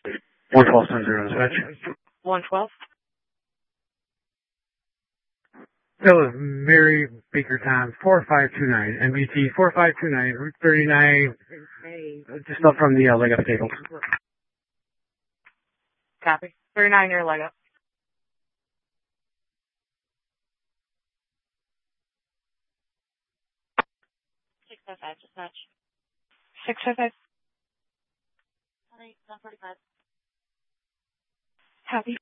112 dispatch. 112. Hello, Mary Baker Time, 4529, MBT 4529, Route 39, just up from the leg up table. Copy. 39 near leg up. 605 dispatch. 605. 145. Copy.